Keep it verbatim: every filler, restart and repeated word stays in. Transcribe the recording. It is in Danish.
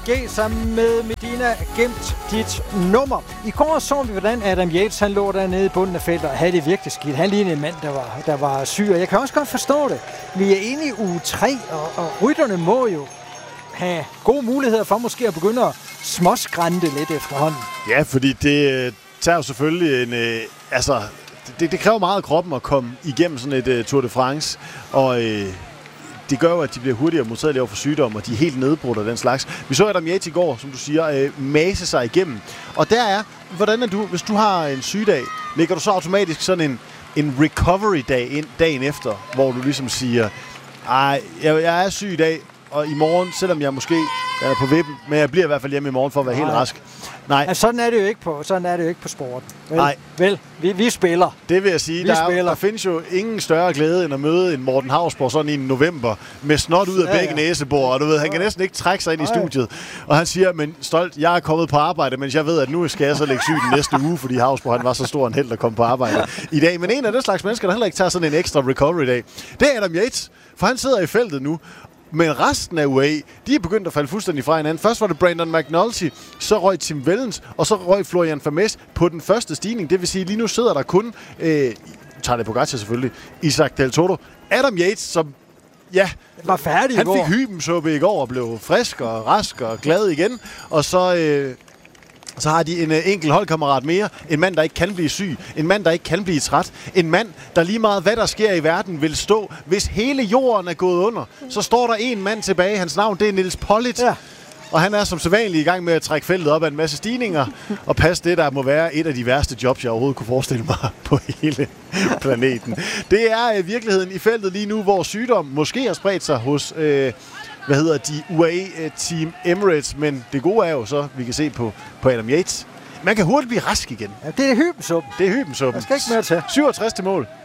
G sammen med Medina gemt dit nummer. I går så vi, hvordan Adam Yates han lå dernede i bunden af feltet og havde det virkelig skidt. Han lignede en mand, der var, der var syg, og jeg kan også godt forstå det. Vi er inde i uge tre, og, og rytterne må jo have gode muligheder for måske at begynde at småskrænte lidt efterhånden. Ja, fordi det tager jo selvfølgelig en... Øh, altså, det, det kræver meget af kroppen at komme igennem sådan et uh, Tour de France, og... Øh, det gør jo, at de bliver hurtigere modtagelige over for sygdom, og de er helt nedbrudt af den slags. Vi så Adam Yates i går, som du siger, øh, mase sig igennem. Og der er, hvordan er du, hvis du har en sygedag, lægger du så automatisk sådan en, en recovery-dag ind dagen efter, hvor du ligesom siger, ej, jeg, jeg er syg i dag, og i morgen, selvom jeg måske er på vippen, men jeg bliver i hvert fald hjemme i morgen for at være Nej. helt rask. Nej. Ja, sådan er det jo ikke på, sådan er det jo ikke på sporten. Vel, Nej. Vel, vi, vi spiller. Det vil jeg sige. Der, er, der findes jo ingen større glæde end at møde en Morten Hausborg sådan i november med snot ud af ja, begge ja. næsebor, og du ved, han kan næsten ikke trække sig ind Nej. i studiet. Og han siger, men stolt, jeg er kommet på arbejde, mens jeg ved, at nu skal jeg så lægge syg den næste uge, fordi Hausborg han var så stor en held at komme på arbejde i dag. Men en af den slags mennesker, der heller ikke tager sådan en ekstra recovery-dag, det er Adam Yates, for han sidder i feltet nu. Men resten af U A E, de er begyndt at falde fuldstændig fra hinanden. Først var det Brandon McNulty, så røg Tim Wellens, og så røg Florian Vermees på den første stigning. Det vil sige, lige nu sidder der kun, øh, Tadej Pogačar selvfølgelig, Isaac Del Toro, Adam Yates, som ja, var færdig han i går. fik hybensuppe i går og blev frisk og rask og glad igen. Og så... Øh, Så har de en øh, enkelt holdkammerat mere. En mand, der ikke kan blive syg. En mand, der ikke kan blive træt. En mand, der lige meget hvad der sker i verden, vil stå. Hvis hele jorden er gået under, så står der en mand tilbage. Hans navn, det er Niels Pollitt. Ja. Og han er som sædvanlig i gang med at trække feltet op af en masse stigninger. Og passe det, der må være et af de værste jobs, jeg overhovedet kunne forestille mig på hele planeten. Det er øh, virkeligheden i feltet lige nu, hvor sygdom måske har spredt sig hos... Øh, hvad hedder de, U A E-team Emirates, men det gode er jo så, vi kan se på, på Adam Yates. Man kan hurtigt blive rask igen. Ja, det er hybensuppen. Det er hybensuppen. Jeg skal ikke mere til. syvogtres til mål.